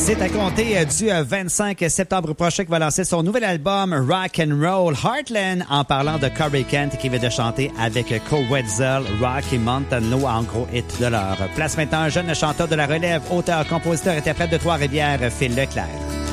C'est à compter du 25 septembre prochain qu'il va lancer son nouvel album Rock and Roll Heartland en parlant de Corey Kent qui vient de chanter avec Cole Wetzel, Rocky Montano en gros hit de l'heure. Place maintenant un jeune chanteur de la relève, auteur, compositeur, interprète de Trois-Rivières, Phil Leclerc.